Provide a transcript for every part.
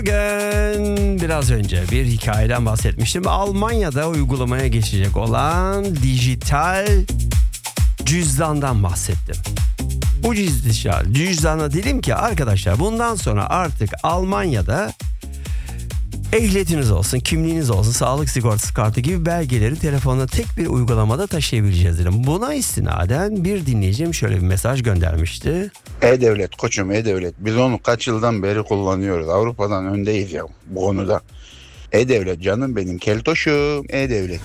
Biraz önce bir hikayeden bahsetmiştim. Almanya'da uygulamaya geçecek olan dijital cüzdandan bahsettim. Bu dijital cüzdana dedim ki arkadaşlar bundan sonra artık Almanya'da ehliyetiniz olsun, kimliğiniz olsun, sağlık sigortası kartı gibi belgeleri telefonda tek bir uygulamada taşıyabileceğiz dedim. Buna istinaden bir dinleyicim şöyle bir mesaj göndermişti. E-Devlet koçum, E-Devlet. Biz onu kaç yıldan beri kullanıyoruz. Avrupa'dan öndeyiz ya bu konuda. E-Devlet canım benim, keltoşum, E-Devlet.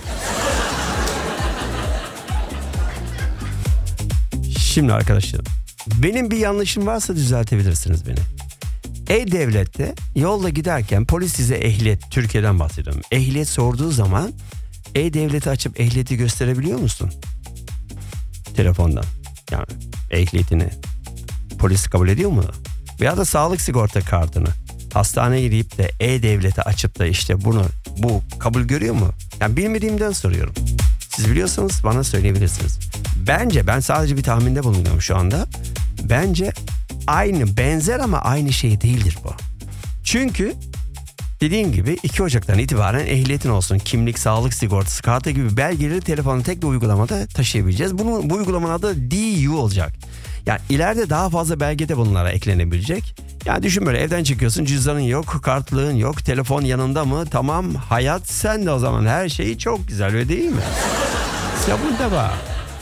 Şimdi arkadaşlar benim bir yanlışım varsa düzeltebilirsiniz beni. E-Devlet'te yolda giderken polis size ehliyet, Türkiye'den bahsediyorum. Ehliyet sorduğu zaman E-Devlet'i açıp ehliyeti gösterebiliyor musun? Telefondan. Yani ehliyetini polis kabul ediyor mu? Veya da sağlık sigorta kartını hastaneye gidip de E-Devlet'i açıp da işte bu kabul görüyor mu? Yani bilmediğimden soruyorum. Siz biliyorsanız bana söyleyebilirsiniz. Bence ben sadece bir tahminde bulunuyorum şu anda. Bence benzer ama aynı şey değildir bu. Çünkü dediğim gibi 2 Ocak'tan itibaren ehliyetin olsun, kimlik, sağlık sigortası kartı gibi belgeleri telefonun tek bir uygulamada taşıyabileceğiz. Bu uygulamanın adı DU olacak. Yani ileride daha fazla belge de bunlara eklenebilecek. Yani düşün böyle evden çıkıyorsun, cüzdanın yok, kartlığın yok, telefon yanında mı? Tamam, hayat sende o zaman, her şeyi çok güzel öyle değil mi? Sabun da var.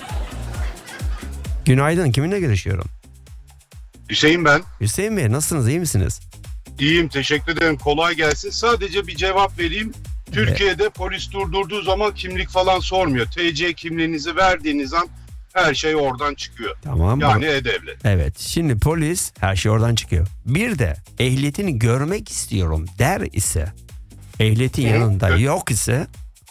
Günaydın, kiminle görüşüyorum? Hüseyin ben. Hüseyin Bey, nasılsınız, iyi misiniz? İyiyim, teşekkür ederim. Kolay gelsin. Sadece bir cevap vereyim. Türkiye'de polis durdurduğu zaman kimlik falan sormuyor. TC kimliğinizi verdiğiniz an her şey oradan çıkıyor. Tamam. Yani E-Devlet. Evet, şimdi polis her şey oradan çıkıyor. Bir de ehliyetini görmek istiyorum der ise, ehliyetin yanında yok ise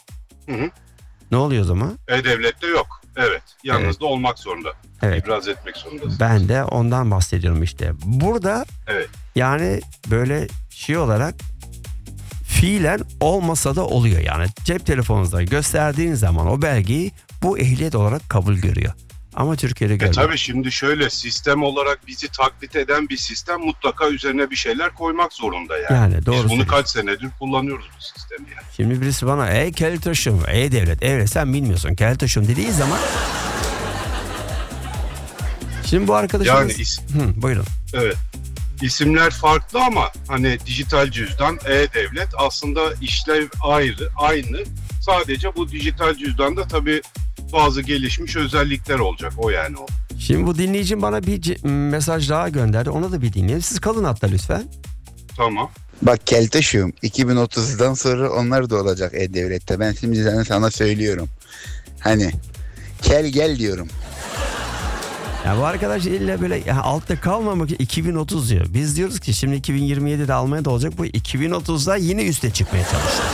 ne oluyor o zaman? E-Devlet'te yok. Evet. Yanınızda olmak zorunda. Evet. İbraz etmek zorundasınız. Ben de ondan bahsediyorum işte. Burada yani böyle şey olarak fiilen olmasa da oluyor. Yani cep telefonunuzda gösterdiğiniz zaman o belgeyi bu ehliyet olarak kabul görüyor. Ama Türkiye'de görmüyor. Tabii şimdi şöyle, sistem olarak bizi taklit eden bir sistem mutlaka üzerine bir şeyler koymak zorunda yani. Yani doğru. Biz bunu kaç senedir kullanıyoruz bu sistemi yani. Şimdi birisi bana keltoşum, E-Devlet, evet sen bilmiyorsun keltoşum dediği zaman şimdi bu arkadaşımız... Yani buyurun. Evet. İsimler farklı ama hani dijital cüzdan, E-Devlet aslında işlev aynı. Sadece bu dijital cüzdanda tabii bazı gelişmiş özellikler olacak. O yani o. Şimdi bu dinleyicim bana bir mesaj daha gönderdi. Onu da bir dinleyelim. Siz kalın hatta lütfen. Tamam. Bak keltoşum, 2030'dan sonra onlar da olacak E-Devlet'te. Ben şimdi sana söylüyorum. Hani gel diyorum. Ya bu arkadaş illa böyle altta kalmamak 2030 diyor. Biz diyoruz ki şimdi 2027'de Almanya'da olacak. Bu 2030'da yine üste çıkmaya çalışıyor.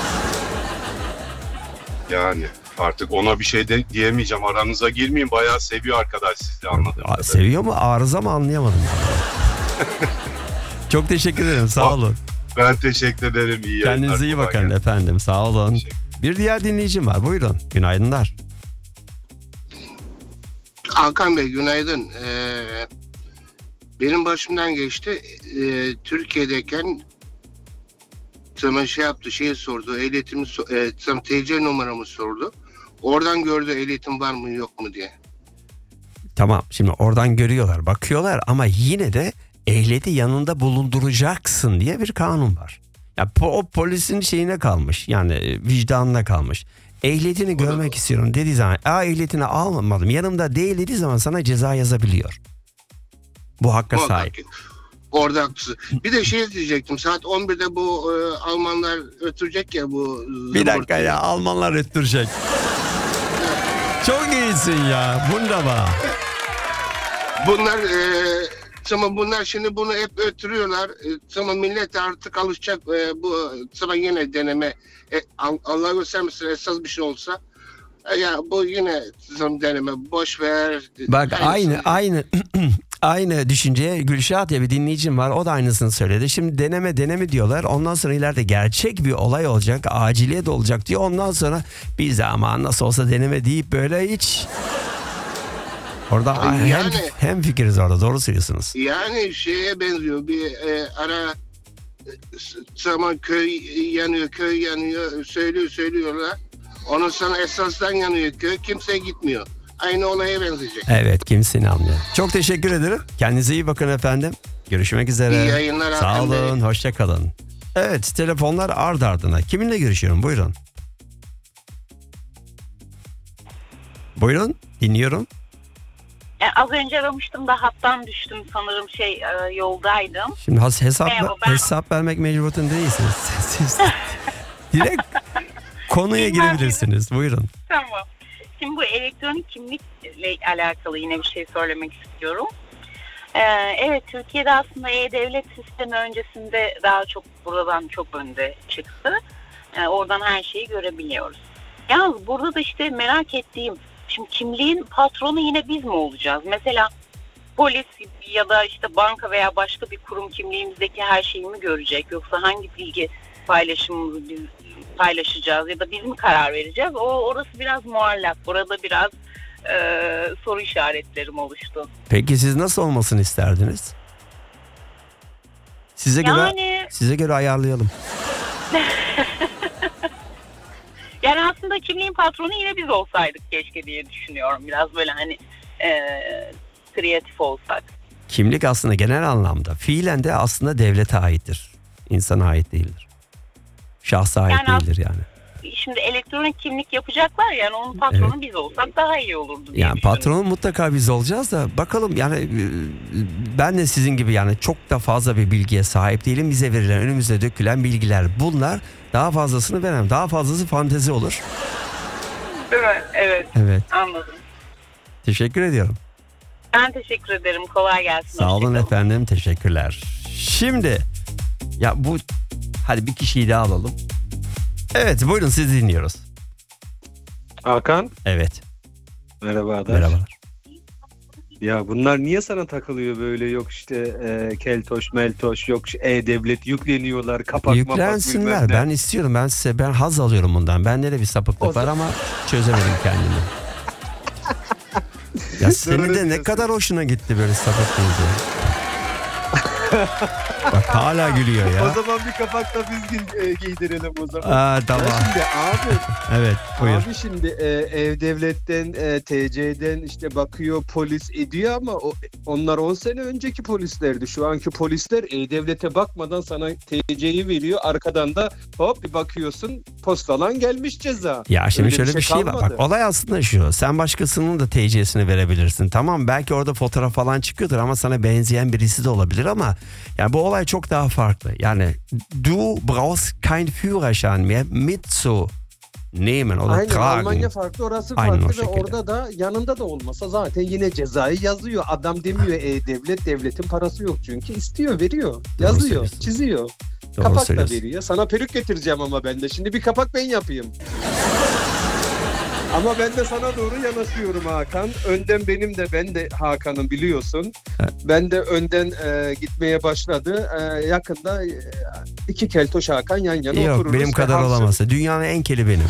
Yani artık ona bir şey de diyemeyeceğim. Aranıza girmeyeyim. Bayağı seviyor arkadaş sizi, anladım. Seviyor mu? Arıza mı, anlayamadım. Çok teşekkür ederim. Sağ olun. Ben teşekkür ederim. İyi yayınlar. Kendinize iyi bakın efendim. Sağ olun. Bir diğer dinleyicim var. Buyurun. Günaydınlar. Hakan Bey günaydın. Benim başımdan geçti. Türkiye'deyken sana şeyi sordu. Ehliyetimi TC numaramı sordu. Oradan gördü ehliyetim var mı yok mu diye. Tamam, şimdi oradan görüyorlar, bakıyorlar ama yine de ehliyeti yanında bulunduracaksın diye bir kanun var. Ya o polisin şeyine kalmış, yani vicdanına kalmış. Ehliyetini görmek istiyorum dediği zaman, ehliyetini almadım yanımda değil dediği zaman sana ceza yazabiliyor. Bu hakka sahip. Orada haklısın. Bir de diyecektim, saat 11'de bu Almanlar ötürecek ya bu. Bir dakika ya, Almanlar öttürecek. Çok iyisin ya, bunda bunlar şimdi bunu hep ötürüyorlar. Millet artık alışacak. Bu yine deneme. Allah göstermesin, esas bir şey olsa. Ya bu yine deneme. Boş ver. Bak aynı düşünceye Gülşah diye bir dinleyicim var. O da aynısını söyledi. Şimdi deneme diyorlar. Ondan sonra ileride gerçek bir olay olacak. Aciliyet olacak diyor. Ondan sonra biz ama nasıl olsa deneme deyip böyle hiç... Orada hem fikiriz orada. Doğru söylüyorsunuz. Yani şeye benziyor. Bir ara Zaman köy yanıyor söylüyorlar. Ondan sonra esasdan yanıyor köy, kimse gitmiyor. Aynı olaya benzeyecek. Evet, kimse inanmıyor. Çok teşekkür ederim. Kendinize iyi bakın efendim. Görüşmek üzere. İyi yayınlar Sağ Hakan Bey. olun, hoşça kalın. Evet, telefonlar ard ardına. Kiminle görüşüyorum? Buyurun. Buyurun, dinliyorum. Az önce aramıştım da hattan düştüm sanırım yoldaydım. Şimdi hesap Merhaba, ben- hesap vermek mecburiyetinde değilsiniz. Siz direkt konuya girebilirsiniz. Buyurun. Tamam. Şimdi bu elektronik kimlikle alakalı yine bir şey söylemek istiyorum. Evet, Türkiye'de aslında e-devlet sistemi öncesinde daha çok buradan çok önde çıktı. Oradan her şeyi görebiliyoruz. Yalnız burada da işte merak ettiğim, şimdi kimliğin patronu yine biz mi olacağız? Mesela polis ya da işte banka veya başka bir kurum kimliğimizdeki her şeyi mi görecek? Yoksa hangi bilgi paylaşımımızı biz paylaşacağız ya da biz mi karar vereceğiz? Orası biraz muallak. Burada biraz soru işaretlerim oluştu. Peki siz nasıl olmasını isterdiniz? Size göre ayarlayalım. Yani aslında kimliğin patronu yine biz olsaydık keşke diye düşünüyorum. Biraz böyle hani kreatif olsak. Kimlik aslında genel anlamda fiilen de aslında devlete aittir. İnsana ait değildir. Şahsa ait Yani değildir yani. Şimdi elektronik kimlik yapacaklar, yani onun patronu biz olsak daha iyi olurdu diye Yani düşünüyorum. patronun mutlaka biz olacağız da bakalım yani ben de sizin gibi yani çok da fazla bir bilgiye sahip değilim. Bize verilen, önümüze dökülen bilgiler bunlar. Daha fazlasını veremem. Daha fazlası fantezi olur. Değil mi? Evet. Evet. Anladım. Teşekkür ediyorum. Ben teşekkür ederim. Kolay gelsin. Sağ olun Hoşçakalın. efendim. Teşekkürler. Şimdi ya hadi bir kişiyi daha alalım. Evet, buyurun, sizi dinliyoruz. Hakan, Evet. merhabalar. Merhabalar. Ya bunlar niye sana takılıyor böyle, yok işte keltoş meltoş, yok e-devlet yükleniyorlar, kapak Yüklensinler. mapak bilmem ne. Ben istiyorum. Ben haz alıyorum bundan. Bende de bir sapıklık var ama çözemedim kendimi. Ya senin de ne diyorsun. kadar hoşuna gitti böyle sapık deyince. Bak hala gülüyor ya. O zaman bir kapak da biz giydirelim o zaman. Tamam. Ya şimdi abi, Evet, buyur. abi şimdi ev-devletten, TC'den işte bakıyor, polis ediyor ama onlar 10 sene önceki polislerdi. Şu anki polisler e-devlete bakmadan sana TC'yi veriyor. Arkadan da hop bir bakıyorsun, postalan gelmiş ceza. Ya şimdi Öyle şöyle bir şey var. kalmadı. Bak, olay aslında şu. Sen başkasının da TC'sini verebilirsin. Tamam, belki orada fotoğraf falan çıkıyordur ama sana benzeyen birisi de olabilir ama yani bu olay çok daha farklı. Yani du brauchst kein Führerschein mehr mitzunehmen oder Aynen, tragen. Almanya farklı, orası Aynen o farklı ve şekilde. orada da yanında da olmasa zaten yine cezayı yazıyor. Adam demiyor e-devlet, devletin parası yok çünkü istiyor, veriyor, yazıyor, söylüyorsun. çiziyor. Doğru Kapak da söylüyorsun. veriyor. Sana peruk getireceğim ama ben de. Şimdi bir kapak ben yapayım. Ama ben de sana doğru yanaşıyorum Hakan. Önden ben de Hakan'ım biliyorsun. Evet. Ben de önden gitmeye başladı. Yakında iki keltoş Hakan yan yana Yok, otururuz. benim ve kadar hamsi- olamazsa. Dünyanın en keli benim.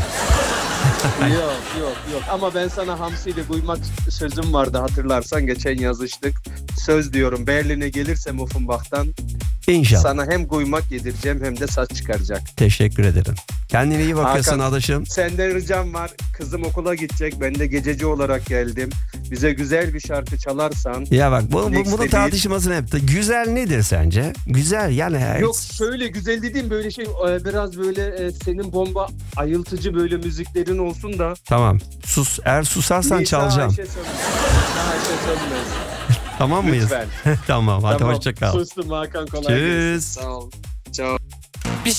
Yok. Ama ben sana hamsiyle kuymak sözüm vardı, hatırlarsan geçen yazıştık. Söz diyorum, Berlin'e gelirsem Offenbach'tan İnşallah. sana hem kuymak yedireceğim hem de saç çıkaracak. Teşekkür ederim. Kendine iyi bakıyorsun Hakan, adaşım. Senden ricam var. Kızım okula gidecek. Ben de gececi olarak geldim. Bize güzel bir şarkı çalarsan. Ya bak bunun Next'te bir- tartışmasını yaptı. Güzel nedir sence? Güzel yani. Yok, şöyle güzel dediğim böyle şey, biraz böyle senin bomba ayıltıcı böyle müziklerin olsun da. Tamam. Eğer susarsan Nisa çalacağım. Ayşe Sönmez. Ayşe Sönmez. Tamam mıyız? Lütfen. Tamam. Hadi Tamam. hoşça kal. Sustum Hakan, kolay Tschüss. gelsin. Sağ ol.